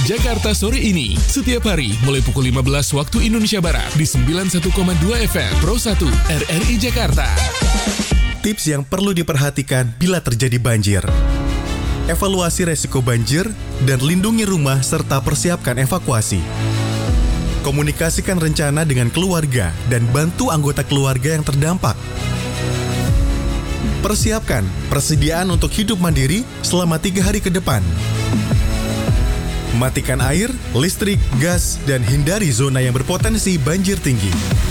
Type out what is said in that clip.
Jakarta sore ini. Setiap hari mulai pukul 15 waktu Indonesia Barat di 91,2 FM Pro 1 RRI Jakarta. Tips yang perlu diperhatikan bila terjadi banjir. Evaluasi resiko banjir dan lindungi rumah serta persiapkan evakuasi. Komunikasikan rencana dengan keluarga dan bantu anggota keluarga yang terdampak. Persiapkan persediaan untuk hidup mandiri selama 3 hari ke depan. Matikan air, listrik, gas, dan hindari zona yang berpotensi banjir tinggi.